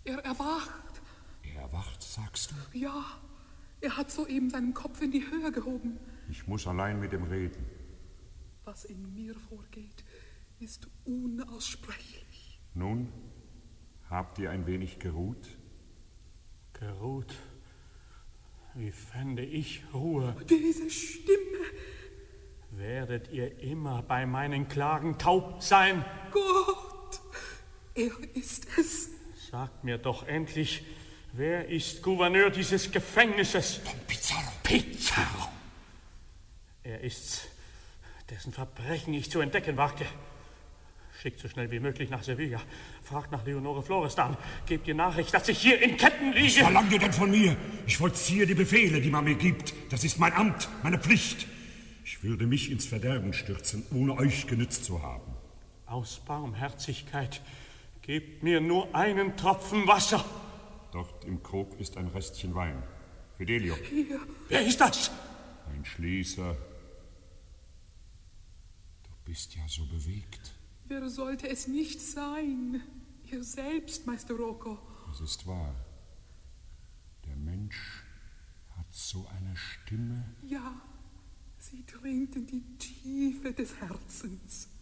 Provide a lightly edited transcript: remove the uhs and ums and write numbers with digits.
Er erwacht. Er erwacht, sagst du? Ja, er hat soeben seinen Kopf in die Höhe gehoben. Ich muss allein mit ihm reden. Was in mir vorgeht, ist unaussprechlich. Nun, habt ihr ein wenig geruht? Geruht? Wie fände ich Ruhe? Diese Stimme! Werdet ihr immer bei meinen Klagen taub sein? Gott, er ist es. Sagt mir doch endlich, wer ist Gouverneur dieses Gefängnisses? Don Pizarro. Pizarro! Er ist's, dessen Verbrechen ich zu entdecken wagte. Schickt so schnell wie möglich nach Sevilla. Fragt nach Leonore Florestan. Gebt ihr Nachricht, dass ich hier in Ketten liege. Was verlangt ihr denn von mir? Ich vollziehe die Befehle, die man mir gibt. Das ist mein Amt, meine Pflicht. Ich würde mich ins Verderben stürzen, ohne euch genützt zu haben. Aus Barmherzigkeit, gebt mir nur einen Tropfen Wasser. Dort im Krug ist ein Restchen Wein. Fidelio. Hier. Wer ist das? Ein Schließer. Du bist ja so bewegt. Wer sollte es nicht sein? Ihr selbst, Meister Rocco. Es ist wahr. Der Mensch hat so eine Stimme. Ja, sie dringt in die Tiefe des Herzens.